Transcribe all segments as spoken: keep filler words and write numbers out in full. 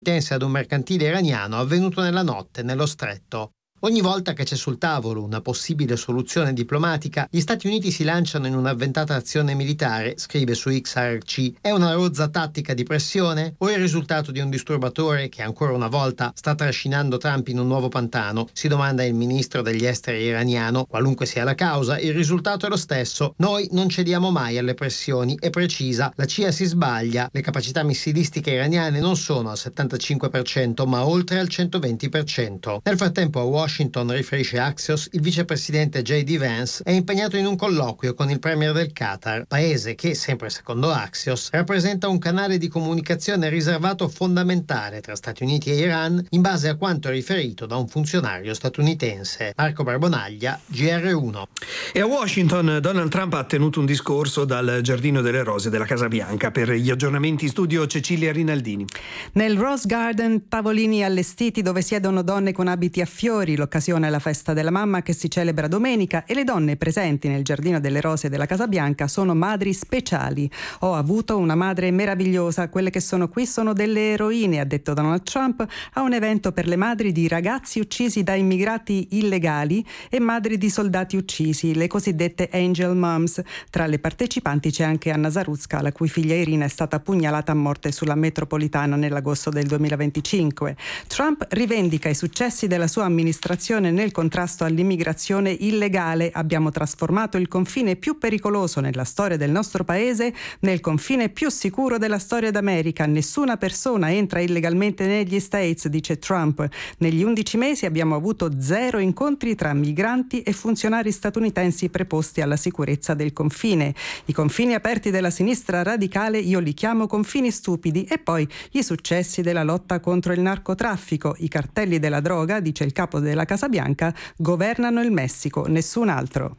statunitense ad un mercantile iraniano avvenuto nella notte nello stretto. Ogni volta che c'è sul tavolo una possibile soluzione diplomatica, gli Stati Uniti si lanciano in un'avventata azione militare, scrive su X R C. È una rozza tattica di pressione o il risultato di un disturbatore che ancora una volta sta trascinando Trump in un nuovo pantano? Si domanda il ministro degli esteri iraniano. Qualunque sia la causa, il risultato è lo stesso. Noi non cediamo mai alle pressioni, è precisa. La C I A si sbaglia. Le capacità missilistiche iraniane non sono al settantacinque per cento, ma oltre al centoventi per cento. Nel frattempo a Washington Washington, riferisce Axios, il vicepresidente J D Vance è impegnato in un colloquio con il premier del Qatar, paese che, sempre secondo Axios, rappresenta un canale di comunicazione riservato fondamentale tra Stati Uniti e Iran, in base a quanto riferito da un funzionario statunitense. Marco Barbonaglia, G R uno. E a Washington Donald Trump ha tenuto un discorso dal Giardino delle Rose della Casa Bianca. Per gli aggiornamenti in studio Cecilia Rinaldini. Nel Rose Garden, tavolini allestiti dove siedono donne con abiti a fiori. L'occasione è la festa della mamma che si celebra domenica e le donne presenti nel Giardino delle Rose della Casa Bianca sono madri speciali. Ho avuto una madre meravigliosa, quelle che sono qui sono delle eroine, ha detto Donald Trump a un evento per le madri di ragazzi uccisi da immigrati illegali e madri di soldati uccisi, le cosiddette Angel Moms. Tra le partecipanti c'è anche Anna Zaruzka, la cui figlia Irina è stata pugnalata a morte sulla metropolitana nell'agosto del duemilaventicinque. Trump rivendica i successi della sua amministrazione nel contrasto all'immigrazione illegale. Abbiamo trasformato il confine più pericoloso nella storia del nostro paese nel confine più sicuro della storia d'America. Nessuna persona entra illegalmente negli States, dice Trump. Negli undici mesi abbiamo avuto zero incontri tra migranti e funzionari statunitensi preposti alla sicurezza del confine. I confini aperti della sinistra radicale io li chiamo confini stupidi. E poi i successi della lotta contro il narcotraffico. I cartelli della droga, dice il capo della Casa Bianca, governano il Messico, nessun altro.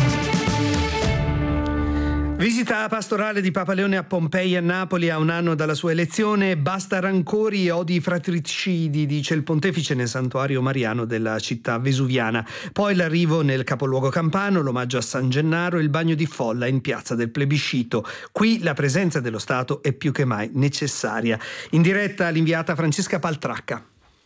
Visita pastorale di Papa Leone a Pompei e a Napoli a un anno dalla sua elezione. Basta rancori e odi fratricidi, dice il pontefice nel santuario mariano della città vesuviana. Poi l'arrivo nel capoluogo campano, l'omaggio a San Gennaro e il bagno di folla in piazza del plebiscito. Qui la presenza dello Stato è più che mai necessaria. In diretta l'inviata Francesca Paltracca.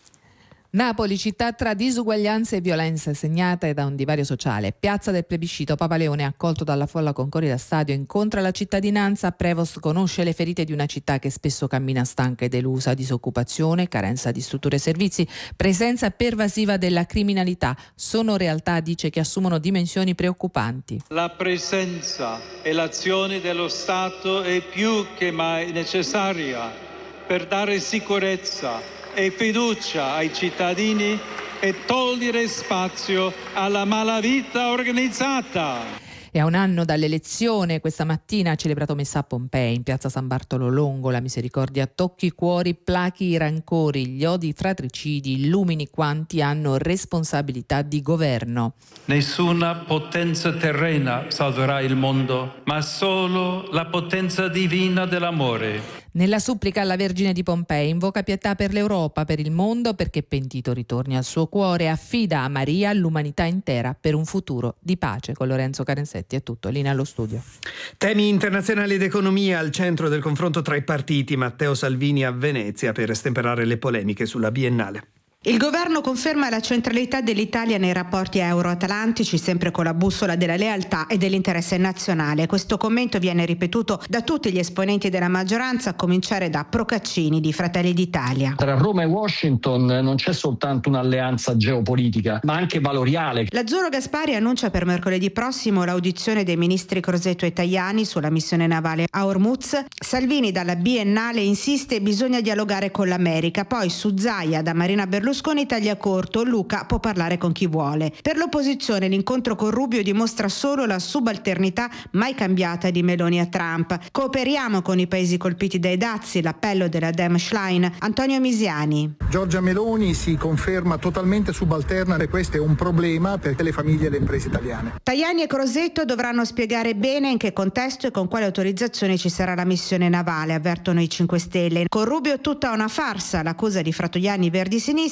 Napoli, città tra disuguaglianze e violenze, segnate da un divario sociale. Piazza del plebiscito, Papa Leone, accolto dalla folla con cori da stadio, incontra la cittadinanza. Prevost conosce le ferite di una città che spesso cammina stanca e delusa: disoccupazione, carenza di strutture e servizi, presenza pervasiva della criminalità. Sono realtà, dice, che assumono dimensioni preoccupanti. La presenza e l'azione dello Stato è più che mai necessaria per dare sicurezza e fiducia ai cittadini e togliere spazio alla malavita organizzata. E a un anno dall'elezione, questa mattina ha celebrato messa a Pompei, in piazza San Bartolo Longo. La misericordia tocchi i cuori, plachi i rancori, gli odi fratricidi, illumini quanti hanno responsabilità di governo. Nessuna potenza terrena salverà il mondo, ma solo la potenza divina dell'amore. Nella supplica alla Vergine di Pompei invoca pietà per l'Europa, per il mondo, perché pentito ritorni al suo cuore, affida a Maria l'umanità intera per un futuro di pace. Con Lorenzo Carensetti è tutto, linea allo studio. Temi internazionali ed economia al centro del confronto tra i partiti. Matteo Salvini a Venezia per stemperare le polemiche sulla Biennale. Il governo conferma la centralità dell'Italia nei rapporti euro-atlantici, sempre con la bussola della lealtà e dell'interesse nazionale. Questo commento viene ripetuto da tutti gli esponenti della maggioranza, a cominciare da Procaccini di Fratelli d'Italia. Tra Roma e Washington non c'è soltanto un'alleanza geopolitica, ma anche valoriale. L'azzurro Gaspari annuncia per mercoledì prossimo l'audizione dei ministri Crosetto e Tajani sulla missione navale a Hormuz. Salvini dalla Biennale insiste: bisogna dialogare con l'America. Poi su Zaia da Marina Berlusconi taglia corto: Luca può parlare con chi vuole. Per l'opposizione l'incontro con Rubio dimostra solo la subalternità mai cambiata di Meloni a Trump. Cooperiamo con i paesi colpiti dai dazi, l'appello della Dem Schlein. Antonio Misiani. Giorgia Meloni si conferma totalmente subalterna e questo è un problema per le famiglie e le imprese italiane. Tajani e Crosetto dovranno spiegare bene in che contesto e con quale autorizzazione ci sarà la missione navale, avvertono i cinque Stelle. Con Rubio tutta una farsa, l'accusa di Fratoianni Verdi Sinistra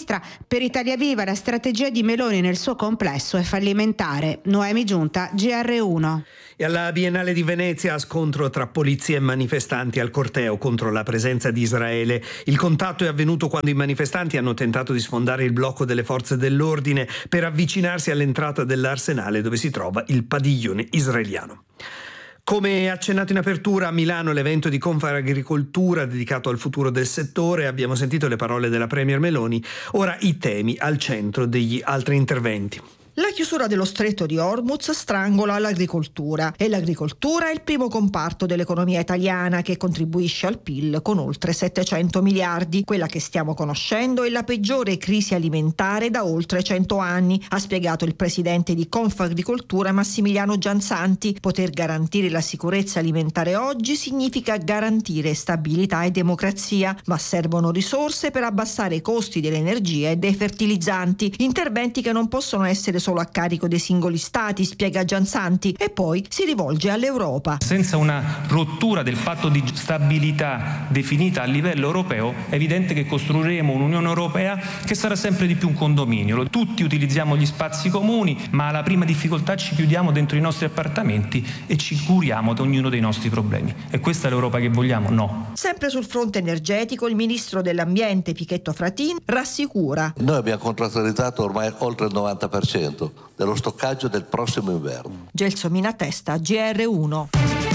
ministra. Per Italia Viva la strategia di Meloni nel suo complesso è fallimentare. Noemi Giunta, G R uno. E alla Biennale di Venezia, scontro tra polizia e manifestanti al corteo contro la presenza di Israele. Il contatto è avvenuto quando i manifestanti hanno tentato di sfondare il blocco delle forze dell'ordine per avvicinarsi all'entrata dell'Arsenale dove si trova il padiglione israeliano. Come accennato in apertura, a Milano l'evento di Confagricoltura dedicato al futuro del settore. Abbiamo sentito le parole della Premier Meloni, ora i temi al centro degli altri interventi. La chiusura dello stretto di Hormuz strangola l'agricoltura e l'agricoltura è il primo comparto dell'economia italiana che contribuisce al P I L con oltre settecento miliardi. Quella che stiamo conoscendo è la peggiore crisi alimentare da oltre cento anni, ha spiegato il presidente di Confagricoltura Massimiliano Gianzanti. Poter garantire la sicurezza alimentare oggi significa garantire stabilità e democrazia, ma servono risorse per abbassare i costi dell'energia e dei fertilizzanti, interventi che non possono essere solo a carico dei singoli stati, spiega Gianzanti, e poi si rivolge all'Europa. Senza una rottura del patto di stabilità definita a livello europeo è evidente che costruiremo un'Unione Europea che sarà sempre di più un condominio. Tutti utilizziamo gli spazi comuni, ma alla prima difficoltà ci chiudiamo dentro i nostri appartamenti e ci curiamo di ognuno dei nostri problemi. E questa è l'Europa che vogliamo? No. Sempre sul fronte energetico, il ministro dell'Ambiente Pichetto Fratin rassicura. Noi abbiamo contrattualizzato ormai oltre il novanta per cento dello stoccaggio del prossimo inverno. Gelsomina Testa, G R uno.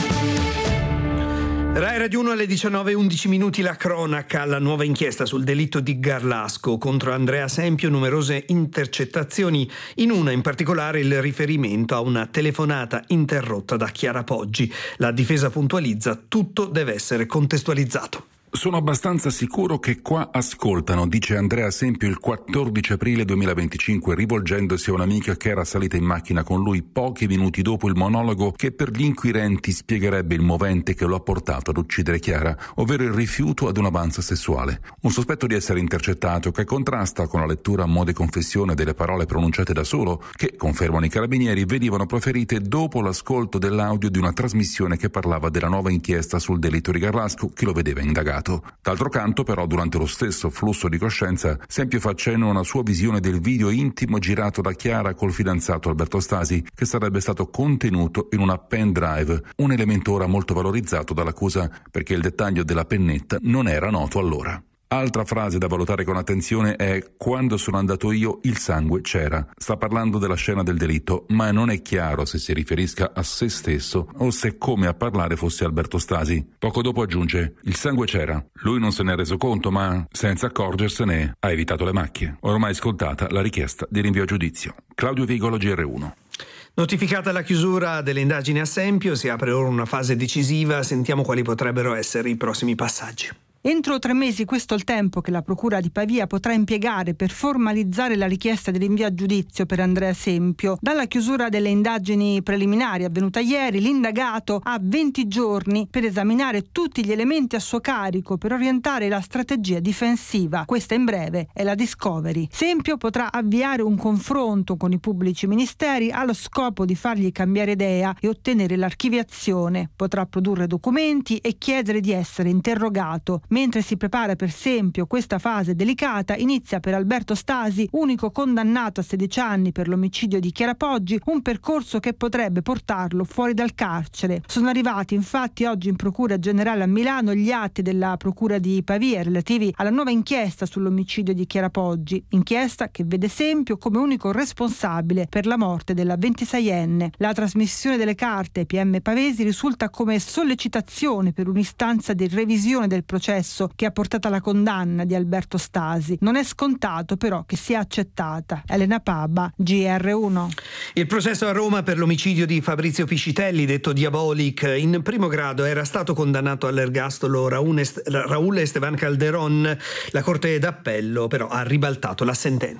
Rai Radio uno alle diciannove e undici minuti, la cronaca, la nuova inchiesta sul delitto di Garlasco contro Andrea Sempio, numerose intercettazioni, in una in particolare il riferimento a una telefonata interrotta da Chiara Poggi. La difesa puntualizza: tutto deve essere contestualizzato. Sono abbastanza sicuro che qua ascoltano, dice Andrea Sempio il quattordici aprile duemilaventicinque, rivolgendosi a un'amica che era salita in macchina con lui pochi minuti dopo il monologo che per gli inquirenti spiegherebbe il movente che lo ha portato ad uccidere Chiara, ovvero il rifiuto ad un avanzo sessuale. Un sospetto di essere intercettato che contrasta con la lettura a mo' di confessione delle parole pronunciate da solo, che, confermano i carabinieri, venivano proferite dopo l'ascolto dell'audio di una trasmissione che parlava della nuova inchiesta sul delitto di Garlasco, che lo vedeva indagato. D'altro canto, però, durante lo stesso flusso di coscienza, Sempio fa cenno a una sua visione del video intimo girato da Chiara col fidanzato Alberto Stasi, che sarebbe stato contenuto in una pen drive, un elemento ora molto valorizzato dall'accusa perché il dettaglio della pennetta non era noto allora. Altra frase da valutare con attenzione è: quando sono andato io il sangue c'era. Sta parlando della scena del delitto, ma non è chiaro se si riferisca a se stesso o se come a parlare fosse Alberto Stasi. Poco dopo aggiunge: il sangue c'era, lui non se ne è reso conto, ma senza accorgersene ha evitato le macchie. Ormai scontata la richiesta di rinvio a giudizio. Claudio Vigolo, G R uno. Notificata la chiusura delle indagini a Sempio, si apre ora una fase decisiva. Sentiamo quali potrebbero essere i prossimi passaggi. Entro tre mesi questo è il tempo che la Procura di Pavia potrà impiegare per formalizzare la richiesta di rinvio a giudizio per Andrea Sempio. Dalla chiusura delle indagini preliminari avvenuta ieri, l'indagato ha venti giorni per esaminare tutti gli elementi a suo carico per orientare la strategia difensiva. Questa in breve è la discovery. Sempio potrà avviare un confronto con i pubblici ministeri allo scopo di fargli cambiare idea e ottenere l'archiviazione. Potrà produrre documenti e chiedere di essere interrogato. Mentre si prepara per Sempio questa fase delicata, inizia per Alberto Stasi, unico condannato a sedici anni per l'omicidio di Chiara Poggi, un percorso che potrebbe portarlo fuori dal carcere. Sono arrivati infatti oggi in Procura Generale a Milano gli atti della Procura di Pavia relativi alla nuova inchiesta sull'omicidio di Chiara Poggi, inchiesta che vede Sempio come unico responsabile per la morte della ventiseienne. La trasmissione delle carte ai P M pavesi risulta come sollecitazione per un'istanza di revisione del processo che ha portato alla condanna di Alberto Stasi. Non è scontato però che sia accettata. Elena Paba, G R uno. Il processo a Roma per l'omicidio di Fabrizio Piscitelli, detto Diabolic, in primo grado era stato condannato all'ergastolo Raúl Esteban Calderón. La Corte d'Appello però ha ribaltato la sentenza.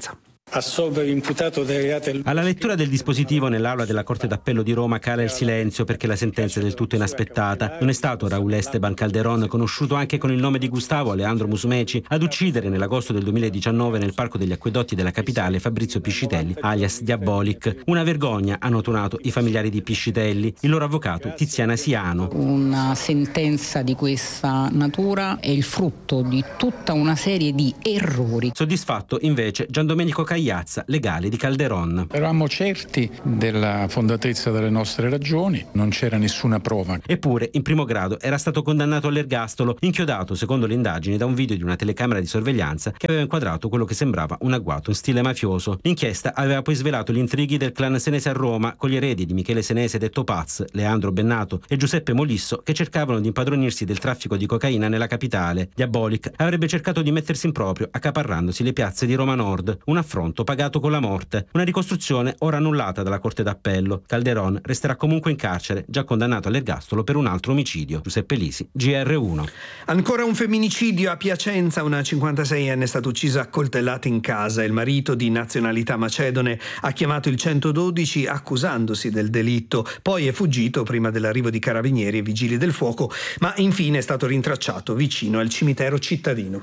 Assolve l'imputato dei reati. Alla lettura del dispositivo nell'aula della Corte d'Appello di Roma cala il silenzio perché la sentenza è del tutto inaspettata. Non è stato Raúl Esteban Calderón, conosciuto anche con il nome di Gustavo Alejandro Musumeci, ad uccidere nell'agosto del duemiladiciannove nel Parco degli Acquedotti della capitale Fabrizio Piscitelli, alias Diabolic. Una vergogna, hanno tonato i familiari di Piscitelli, il loro avvocato Tiziana Siano. Una sentenza di questa natura è il frutto di tutta una serie di errori. Soddisfatto invece Giandomenico Cagliazza, legale di Calderón. Eravamo certi della fondatezza delle nostre ragioni, non c'era nessuna prova. Eppure, in primo grado era stato condannato all'ergastolo, inchiodato, secondo le indagini, da un video di una telecamera di sorveglianza che aveva inquadrato quello che sembrava un agguato in stile mafioso. L'inchiesta aveva poi svelato gli intrighi del clan senese a Roma, con gli eredi di Michele Senese detto Paz, Leandro Bennato e Giuseppe Molisso, che cercavano di impadronirsi del traffico di cocaina nella capitale. Diabolic avrebbe cercato di mettersi in proprio, accaparrandosi le piazze di Roma Nord, un affronto pagato con la morte. Una ricostruzione ora annullata dalla Corte d'Appello. Calderón resterà comunque in carcere, già condannato all'ergastolo per un altro omicidio. Giuseppe Lisi, G R uno. Ancora un femminicidio a Piacenza. Una cinquantaseienne è stata uccisa a coltellate in casa. Il marito, di nazionalità macedone, ha chiamato il centododici accusandosi del delitto. Poi è fuggito prima dell'arrivo di carabinieri e vigili del fuoco, ma infine è stato rintracciato vicino al cimitero cittadino.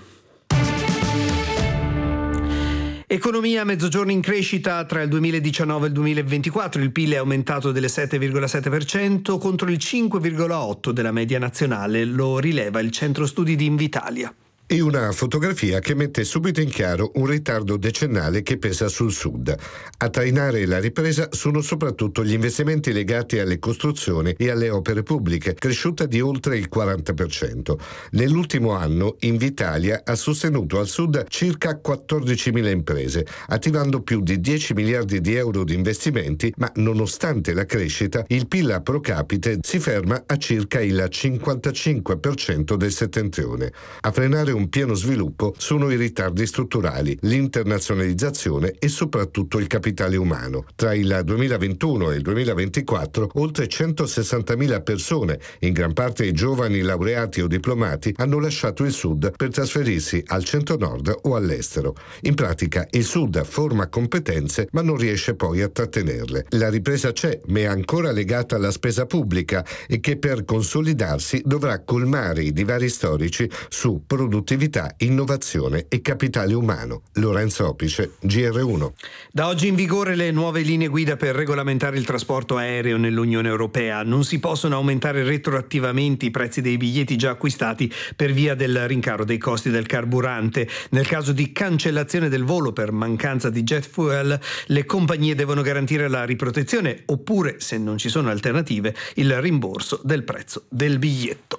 Economia, mezzogiorno in crescita tra il duemiladiciannove e il duemilaventiquattro. Il P I L è aumentato del sette virgola sette per cento contro il cinque virgola otto per cento della media nazionale, lo rileva il centro studi di Invitalia. E una fotografia che mette subito in chiaro un ritardo decennale che pesa sul Sud. A trainare la ripresa sono soprattutto gli investimenti legati alle costruzioni e alle opere pubbliche, cresciuta di oltre il quaranta per cento. Nell'ultimo anno Invitalia ha sostenuto al Sud circa quattordicimila imprese, attivando più di dieci miliardi di euro di investimenti, ma nonostante la crescita, il P I L pro capite si ferma a circa il cinquantacinque per cento del settentrione. A frenare un pieno sviluppo sono i ritardi strutturali, l'internazionalizzazione e soprattutto il capitale umano. Tra il duemilaventuno e il duemilaventiquattro oltre centosessantamila persone, in gran parte giovani laureati o diplomati, hanno lasciato il Sud per trasferirsi al centro-nord o all'estero. In pratica il Sud forma competenze ma non riesce poi a trattenerle. La ripresa c'è, ma è ancora legata alla spesa pubblica e che per consolidarsi dovrà colmare i divari storici su produttività, innovazione e capitale umano. Lorenzo Opice, G R uno. Da oggi in vigore le nuove linee guida per regolamentare il trasporto aereo nell'Unione Europea. Non si possono aumentare retroattivamente i prezzi dei biglietti già acquistati per via del rincaro dei costi del carburante. Nel caso di cancellazione del volo per mancanza di jet fuel, le compagnie devono garantire la riprotezione oppure, se non ci sono alternative, il rimborso del prezzo del biglietto.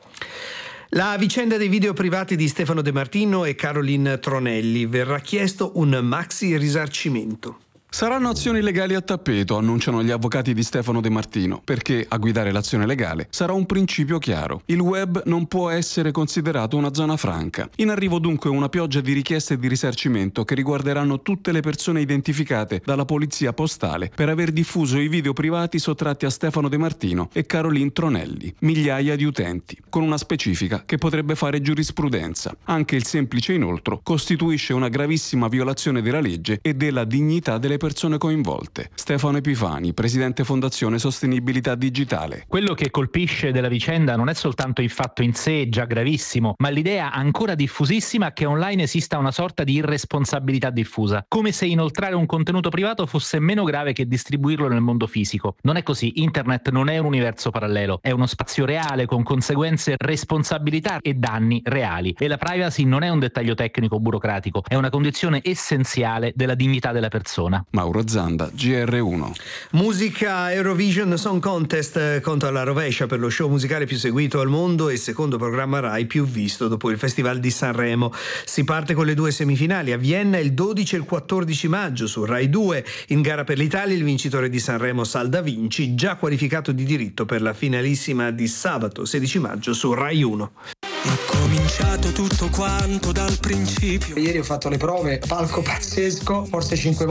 La vicenda dei video privati di Stefano De Martino e Caroline Tronelli: verrà chiesto un maxi risarcimento. Saranno azioni legali a tappeto, annunciano gli avvocati di Stefano De Martino, perché a guidare l'azione legale sarà un principio chiaro. Il web non può essere considerato una zona franca. In arrivo dunque una pioggia di richieste di risarcimento che riguarderanno tutte le persone identificate dalla polizia postale per aver diffuso i video privati sottratti a Stefano De Martino e Caroline Tronelli, migliaia di utenti, con una specifica che potrebbe fare giurisprudenza. Anche il semplice inoltro costituisce una gravissima violazione della legge e della dignità delle persone persone coinvolte. Stefano Epifani, presidente Fondazione Sostenibilità Digitale. Quello che colpisce della vicenda non è soltanto il fatto in sé, già gravissimo, ma l'idea ancora diffusissima che online esista una sorta di irresponsabilità diffusa, come se inoltrare un contenuto privato fosse meno grave che distribuirlo nel mondo fisico. Non è così, internet non è un universo parallelo, è uno spazio reale con conseguenze, responsabilità e danni reali. E la privacy non è un dettaglio tecnico o burocratico, è una condizione essenziale della dignità della persona. Mauro Zanda, G R uno. Musica. Eurovision Song Contest conta alla rovescia per lo show musicale più seguito al mondo e secondo programma Rai più visto dopo il Festival di Sanremo. Si parte con le due semifinali a Vienna il dodici e il quattordici maggio su Rai due. In gara per l'Italia il vincitore di Sanremo Sal Da Vinci, già qualificato di diritto per la finalissima di sabato sedici maggio su Rai uno. È cominciato tutto quanto dal principio. Ieri ho fatto le prove, palco pazzesco, forse cinque volte più grande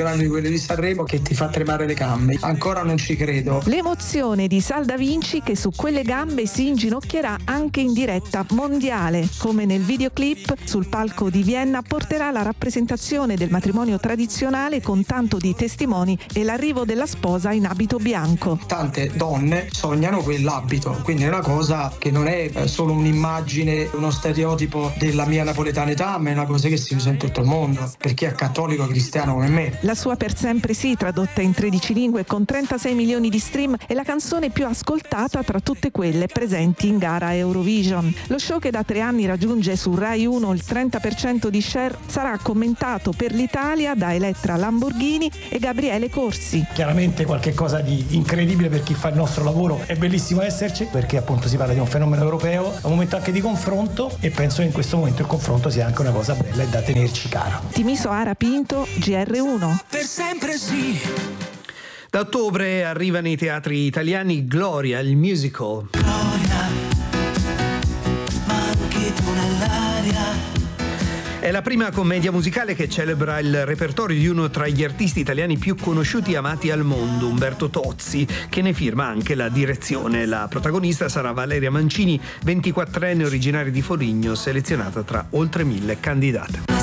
grandi di quelli di Sanremo che ti fa tremare le gambe. Ancora non ci credo. L'emozione di Sal Da Vinci che su quelle gambe si inginocchierà anche in diretta mondiale. Come nel videoclip, sul palco di Vienna porterà la rappresentazione del matrimonio tradizionale con tanto di testimoni e l'arrivo della sposa in abito bianco. Tante donne sognano quell'abito, quindi è una cosa che non è solo un'immagine, uno stereotipo della mia napoletanità, ma è una cosa che si usa in tutto il mondo, per chi è cattolico cristiano come me. La sua Per sempre sì, tradotta in tredici lingue con trentasei milioni di stream, è la canzone più ascoltata tra tutte quelle presenti in gara Eurovision. Lo show che da tre anni raggiunge su Rai uno il trenta per cento di share sarà commentato per l'Italia da Elettra Lamborghini e Gabriele Corsi. Chiaramente qualche cosa di incredibile per chi fa il nostro lavoro, è bellissimo esserci perché appunto si parla di un fenomeno europeo, è un momento anche di confronto e penso che in questo momento il confronto sia anche una cosa bella e da tenerci cara. Timiso Ara Pinto, G R uno. Per sempre sì. Da ottobre arriva nei teatri italiani Gloria, il musical. Gloria, ma anche tu nell'aria. È la prima commedia musicale che celebra il repertorio di uno tra gli artisti italiani più conosciuti e amati al mondo, Umberto Tozzi, che ne firma anche la direzione. La protagonista sarà Valeria Mancini, ventiquattrenne originaria di Foligno, selezionata tra oltre mille candidate.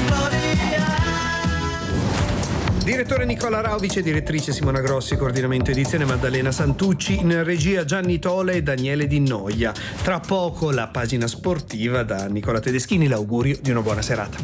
Direttore Nicola Rau, vice direttrice Simona Grossi, coordinamento edizione Maddalena Santucci, in regia Gianni Tole e Daniele Di Noia. Tra poco la pagina sportiva da Nicola Tedeschini, l'augurio di una buona serata.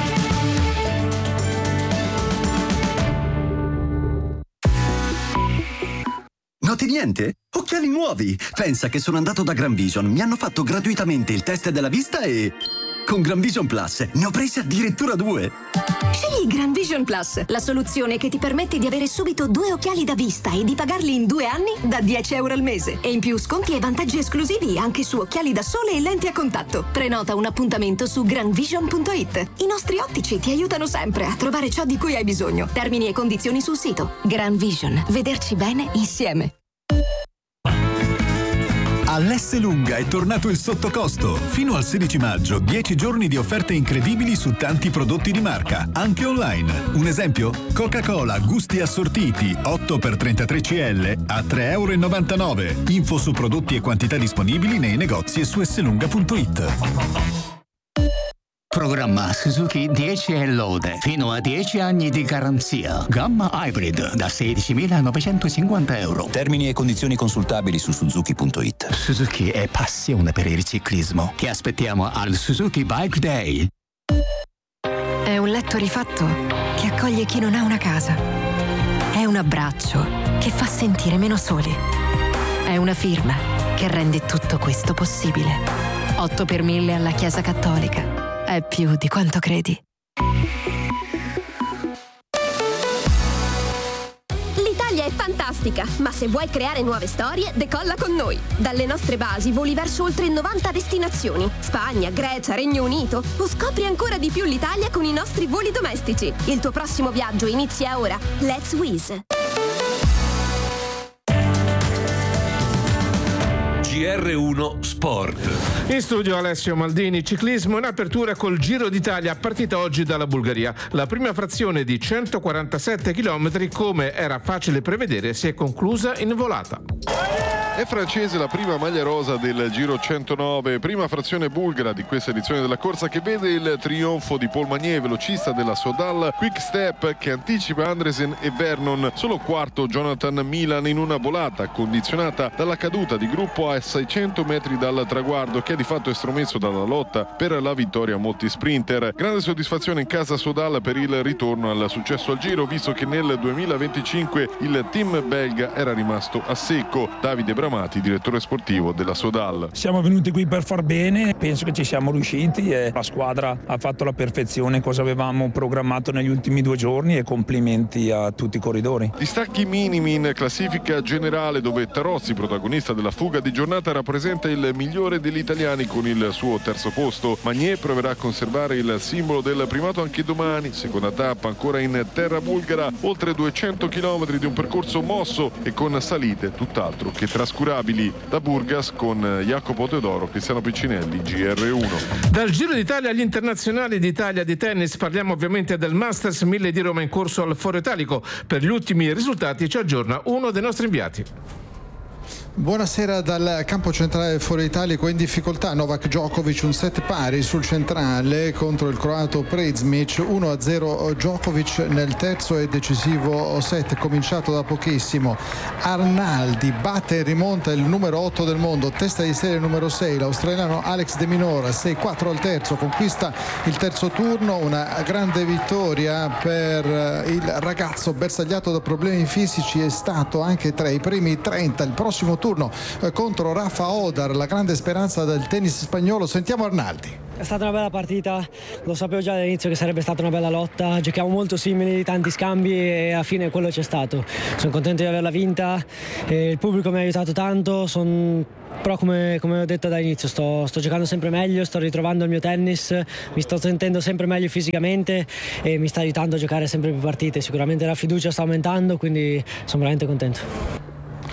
Noti niente? Occhiali nuovi! Pensa che sono andato da Gran Vision, mi hanno fatto gratuitamente il test della vista e... con Gran Vision Plus ne ho presi addirittura due! Scegli Gran Vision Plus, la soluzione che ti permette di avere subito due occhiali da vista e di pagarli in due anni da dieci euro al mese. E in più sconti e vantaggi esclusivi anche su occhiali da sole e lenti a contatto. Prenota un appuntamento su gran vision punto it. I nostri ottici ti aiutano sempre a trovare ciò di cui hai bisogno. Termini e condizioni sul sito. Gran Vision. Vederci bene insieme. All'Esselunga è tornato il sottocosto. Fino al sedici maggio, dieci giorni di offerte incredibili su tanti prodotti di marca, anche online. Un esempio? Coca-Cola gusti assortiti otto per trentatré centilitri a tre e novantanove euro. Info su prodotti e quantità disponibili nei negozi e su esselunga punto it. Programma Suzuki dieci e lode, fino a dieci anni di garanzia. Gamma Hybrid da sedicimilanovecentocinquanta euro. Termini e condizioni consultabili su suzuki punto it. Suzuki è passione per il ciclismo. Ti aspettiamo al Suzuki Bike Day. È un letto rifatto che accoglie chi non ha una casa. È un abbraccio che fa sentire meno soli. È una firma che rende tutto questo possibile. otto per mille alla Chiesa Cattolica. È più di quanto credi. L'Italia è fantastica, ma se vuoi creare nuove storie, decolla con noi. Dalle nostre basi voli verso oltre novanta destinazioni. Spagna, Grecia, Regno Unito. O scopri ancora di più l'Italia con i nostri voli domestici. Il tuo prossimo viaggio inizia ora. Let's Wizz. G R uno Sport. In studio Alessio Maldini. Ciclismo in apertura col Giro d'Italia, partita oggi dalla Bulgaria. La prima frazione di centoquarantasette chilometri, come era facile prevedere, si è conclusa in volata. È francese la prima maglia rosa del Giro centonove, prima frazione bulgara di questa edizione della corsa, che vede il trionfo di Paul Magnier, velocista della Sodal Quick Step, che anticipa Andresen e Vernon. Solo quarto Jonathan Milan in una volata condizionata dalla caduta di gruppo a seicento metri dal traguardo, che ha di fatto estromesso dalla lotta per la vittoria a molti sprinter. Grande soddisfazione in casa Sodal per il ritorno al successo al Giro, visto che nel duemilaventicinque il team belga era rimasto a secco. Davide Bramati, direttore sportivo della Sodal. Siamo venuti qui per far bene, penso che ci siamo riusciti e la squadra ha fatto alla perfezione cosa avevamo programmato negli ultimi due giorni, e complimenti a tutti i corridori. Distacchi minimi in classifica generale, dove Tarozzi, protagonista della fuga di giornata, rappresenta il migliore degli italiani con il suo terzo posto. Magnier proverà a conservare il simbolo del primato anche domani, seconda tappa ancora in terra bulgara, oltre duecento chilometri di un percorso mosso e con salite tutt'altro che trascurabili. trascurabili da Burgas con Jacopo Teodoro, Cristiano Piccinelli, G R uno. Dal Giro d'Italia agli internazionali d'Italia di tennis parliamo ovviamente del Masters mille di Roma in corso al Foro Italico. Per gli ultimi risultati ci aggiorna uno dei nostri inviati. Buonasera dal campo centrale del Foro Italico. In difficoltà Novak Djokovic, un set pari sul centrale contro il croato Prezmic, uno a zero Djokovic nel terzo e decisivo set cominciato da pochissimo. Arnaldi batte e rimonta il numero otto del mondo, testa di serie numero sei, l'australiano Alex De Minaur, sei quattro al terzo, conquista il terzo turno, una grande vittoria per il ragazzo bersagliato da problemi fisici, è stato anche tra i primi trenta. Il prossimo turno contro Rafa Odar, la grande speranza del tennis spagnolo. Sentiamo Arnaldi. È stata una bella partita, lo sapevo già all'inizio che sarebbe stata una bella lotta, giochiamo molto simili, tanti scambi e alla fine quello c'è stato. Sono contento di averla vinta, e il pubblico mi ha aiutato tanto, son... però come, come ho detto dall'inizio sto, sto giocando sempre meglio, sto ritrovando il mio tennis, mi sto sentendo sempre meglio fisicamente e mi sta aiutando a giocare sempre più partite. Sicuramente la fiducia sta aumentando, quindi sono veramente contento.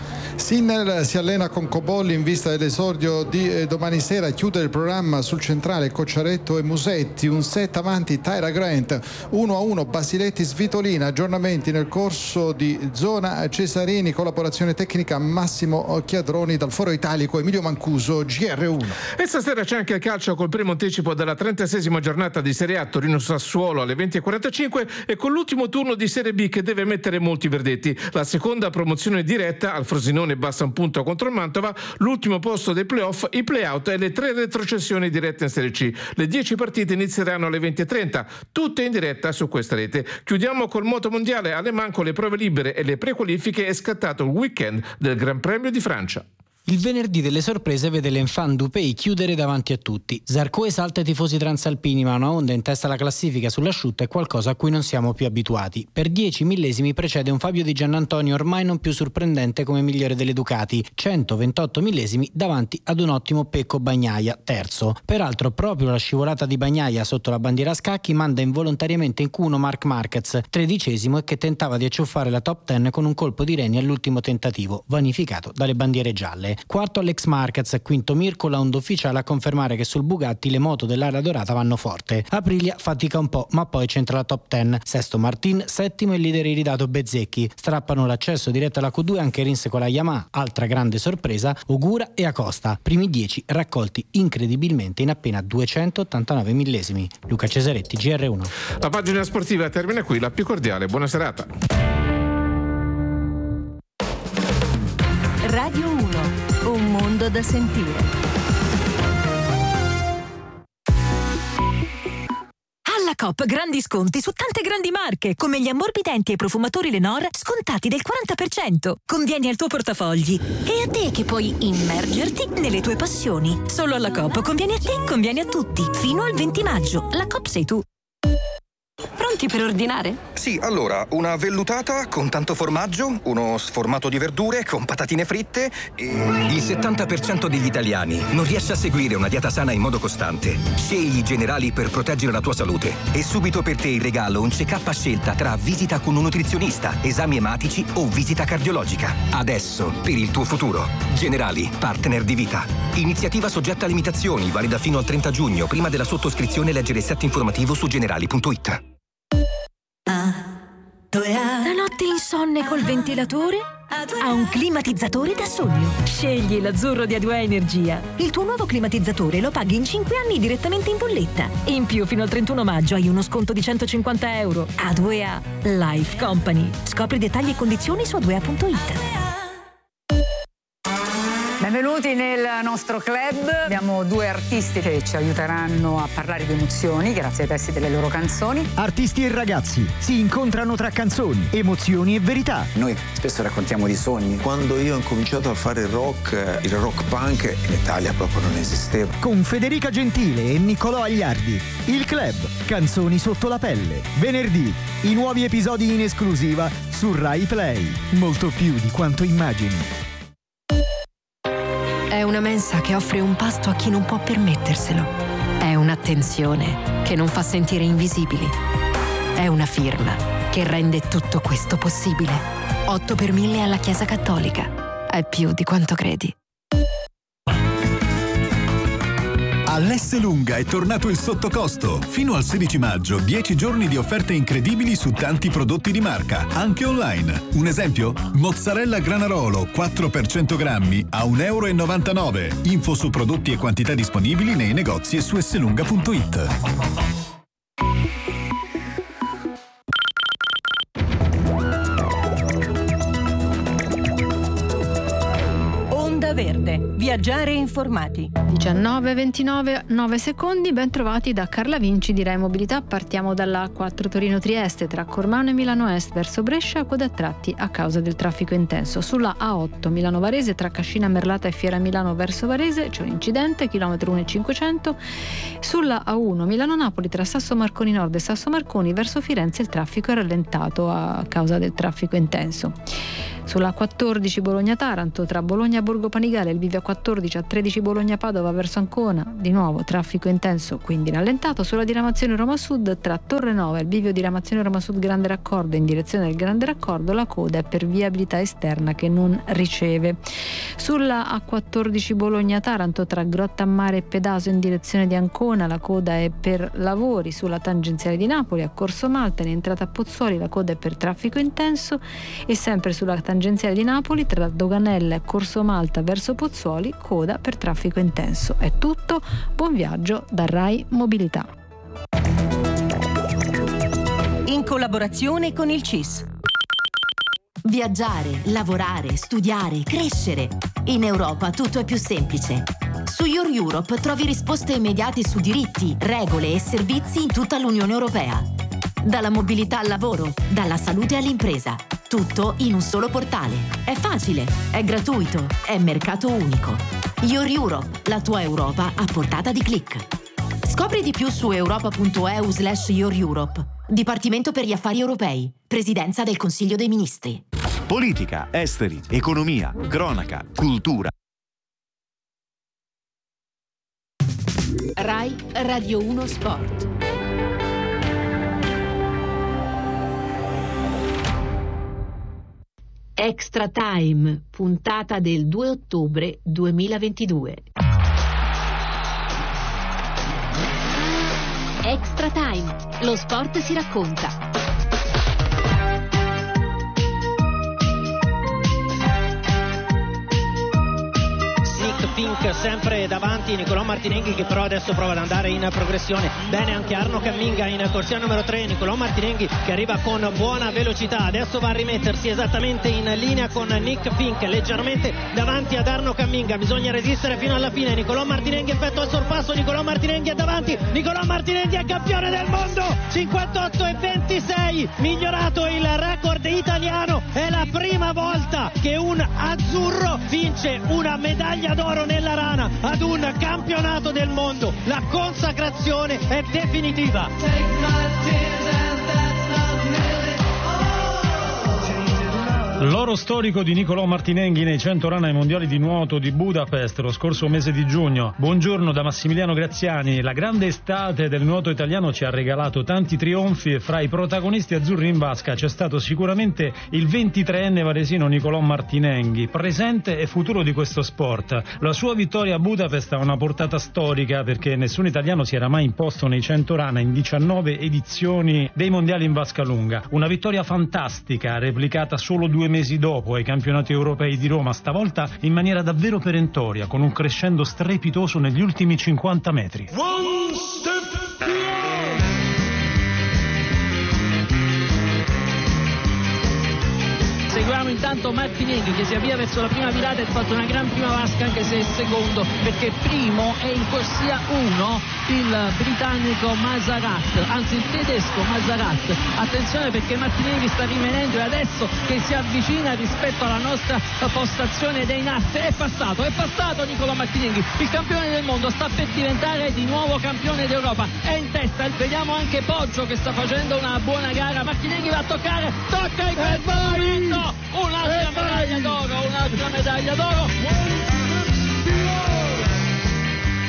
Sinner si allena con Cobolli in vista dell'esordio di eh, domani sera. Chiude il programma sul centrale Cocciaretto e Musetti, un set avanti Tyra Grant, uno a uno Basiletti Svitolina. Aggiornamenti nel corso di zona Cesarini, collaborazione tecnica Massimo Chiadroni. Dal Foro Italico Emilio Mancuso, G R uno. E stasera c'è anche il calcio col primo anticipo della trentaseiesima giornata di Serie A, Torino-Sassuolo alle venti e quarantacinque, e con l'ultimo turno di Serie B che deve mettere molti verdetti. La seconda promozione diretta al Frosinone basta un punto contro il Mantova, l'ultimo posto dei playoff, i playout e le tre retrocessioni dirette in Serie C. Le dieci partite inizieranno alle venti e trenta, tutte in diretta su questa rete. Chiudiamo col moto mondiale. alle Man con le prove libere e le prequalifiche è scattato il weekend del Gran Premio di Francia. Il venerdì delle sorprese vede l'Enfant Dupei chiudere davanti a tutti. Zarco esalta i tifosi transalpini, ma una Honda in testa alla classifica sull'asciutto è qualcosa a cui non siamo più abituati. Per dieci millesimi precede un Fabio Di Giannantonio ormai non più sorprendente come migliore delle Ducati, centoventotto millesimi davanti ad un ottimo Pecco Bagnaia, terzo. Peraltro proprio la scivolata di Bagnaia sotto la bandiera a scacchi manda involontariamente in culo Marc Marquez, tredicesimo e che tentava di acciuffare la top dieci con un colpo di reni all'ultimo tentativo, vanificato dalle bandiere gialle. Quarto Alex Marquez, quinto Mirko, la Honda ufficiale a confermare che sul Bugatti le moto dell'area dorata vanno forte. Aprilia fatica un po', ma poi c'entra la top dieci. Sesto Martin, settimo il leader iridato Bezzecchi. Strappano l'accesso diretto alla Q due anche Rins con la Yamaha, altra grande sorpresa, Ogura e Acosta. Primi dieci raccolti incredibilmente in appena duecentottantanove millesimi. Luca Cesaretti, G R uno. La pagina sportiva termina qui, la più cordiale buona serata. Radio uno. Un mondo da sentire. Alla Coop grandi sconti su tante grandi marche, come gli ammorbidenti e profumatori Lenor, scontati del quaranta per cento. Convieni al tuo portafogli. E a te che puoi immergerti nelle tue passioni. Solo alla Coop conviene a te, conviene a tutti. Fino al venti maggio. La Coop sei tu. Pronti per ordinare? Sì, allora, una vellutata con tanto formaggio, uno sformato di verdure con patatine fritte e... Il settanta per cento degli italiani non riesce a seguire una dieta sana in modo costante. Scegli i Generali per proteggere la tua salute. E subito per te in regalo un check-up a scelta tra visita con un nutrizionista, esami ematici o visita cardiologica. Adesso, per il tuo futuro. Generali, partner di vita. Iniziativa soggetta a limitazioni, valida fino al trenta giugno. Prima della sottoscrizione leggere il set informativo su generali punto it. La notte insonne col ventilatore? Ha un climatizzatore da sogno. Scegli l'azzurro di A due A Energia. Il tuo nuovo climatizzatore lo paghi in cinque anni direttamente in bolletta. In più, fino al trentuno maggio hai uno sconto di centocinquanta euro. A due A Life Company. Scopri dettagli e condizioni su a due a punto it. Benvenuti nel nostro club. Abbiamo due artisti che ci aiuteranno a parlare di emozioni grazie ai testi delle loro canzoni. Artisti e ragazzi si incontrano tra canzoni, emozioni e verità. Noi spesso raccontiamo di sogni. Quando io ho cominciato a fare rock, il rock punk in Italia proprio non esisteva. Con Federica Gentile e Niccolò Agliardi. Il club, canzoni sotto la pelle. Venerdì, i nuovi episodi in esclusiva su Rai Play. Molto più di quanto immagini. È una mensa che offre un pasto a chi non può permetterselo. È un'attenzione che non fa sentire invisibili. È una firma che rende tutto questo possibile. otto per mille alla Chiesa Cattolica. è più di quanto credi. All'Esselunga è tornato il sottocosto. Fino al sedici maggio, dieci giorni di offerte incredibili su tanti prodotti di marca, anche online. Un esempio? Mozzarella Granarolo quattro per cento grammi a un euro e novantanove. Info su prodotti e quantità disponibili nei negozi e su esselunga punto it. Verde. Viaggiare informati. diciannove e ventinove, nove secondi, ben trovati da Carla Vinci di Rai Mobilità. Partiamo dalla A quattro Torino-Trieste tra Cormano e Milano Est verso Brescia, coda a tratti a causa del traffico intenso. Sulla A otto Milano-Varese tra Cascina Merlata e Fiera Milano verso Varese c'è un incidente, chilometro uno e cinquecento. Sulla A uno Milano-Napoli tra Sasso Marconi Nord e Sasso Marconi verso Firenze il traffico è rallentato a causa del traffico intenso. Sulla A quattordici Bologna-Taranto tra Bologna e Borgo Panigale il bivio A quattordici, A tredici Bologna-Padova verso Ancona, di nuovo traffico intenso, quindi rallentato. Sulla diramazione Roma Sud tra Torre Nova e il bivio diramazione Roma Sud Grande Raccordo in direzione del Grande Raccordo la coda è per viabilità esterna che non riceve. Sulla A quattordici Bologna-Taranto tra Grottammare e Pedaso in direzione di Ancona la coda è per lavori. Sulla tangenziale di Napoli a Corso Malta in entrata a Pozzuoli la coda è per traffico intenso, e sempre sulla tangenziale di Napoli tra Doganella e Corso Malta verso Pozzuoli coda per traffico intenso. È tutto, buon viaggio da Rai Mobilità. In collaborazione con il C I S. Viaggiare, lavorare, studiare, crescere. In Europa tutto è più semplice. Su Your Europe trovi risposte immediate su diritti, regole e servizi in tutta l'Unione Europea. Dalla mobilità al lavoro, dalla salute all'impresa. Tutto in un solo portale. È facile, è gratuito, è mercato unico. Your Europe, la tua Europa a portata di click. Scopri di più su europa punto e u slash your Europe. Dipartimento per gli affari europei. Presidenza del Consiglio dei Ministri. Politica, esteri, economia, cronaca, cultura. Rai Radio uno Sport. Extra Time, puntata del due ottobre duemilaventidue. Extra Time, lo sport si racconta. Fink sempre davanti, Nicolò Martinenghi che però adesso prova ad andare in progressione. Bene anche Arno Camminga in corsia numero tre. Nicolò Martinenghi che arriva con buona velocità, adesso va a rimettersi esattamente in linea con Nick Fink, leggermente davanti ad Arno Camminga. Bisogna resistere fino alla fine. Nicolò Martinenghi effettua il sorpasso, Nicolò Martinenghi è davanti, Nicolò Martinenghi è campione del mondo, cinquantotto e ventisei, migliorato il record italiano. È la prima volta che un azzurro vince una medaglia d'oro nella rana ad un campionato del mondo. La consacrazione è definitiva. L'oro storico di Nicolò Martinenghi nei cento rana ai mondiali di nuoto di Budapest lo scorso mese di giugno. Buongiorno da Massimiliano Graziani. La grande estate del nuoto italiano ci ha regalato tanti trionfi e fra i protagonisti azzurri in vasca c'è stato sicuramente il ventitreenne varesino Nicolò Martinenghi, presente e futuro di questo sport. La sua vittoria a Budapest ha una portata storica perché nessun italiano si era mai imposto nei cento rana in diciannove edizioni dei mondiali in vasca lunga. Una vittoria fantastica, replicata solo due mesi dopo ai campionati europei di Roma, stavolta in maniera davvero perentoria, con un crescendo strepitoso negli ultimi cinquanta metri. One step beyond. Seguiamo intanto Martinenghi che si avvia verso la prima virata e ha fatto una gran prima vasca, anche se è secondo, perché primo è in corsia uno il britannico Mazarat, anzi il tedesco Mazarat. Attenzione perché Martinenghi sta rimanendo e adesso che si avvicina rispetto alla nostra postazione dei nasse è passato, è passato Nicolò Martinenghi, il campione del mondo, sta per diventare di nuovo campione d'Europa, è in testa. Vediamo anche Poggio che sta facendo una buona gara. Martinenghi va a toccare, tocca il petto, un'altra medaglia d'oro, un'altra medaglia d'oro.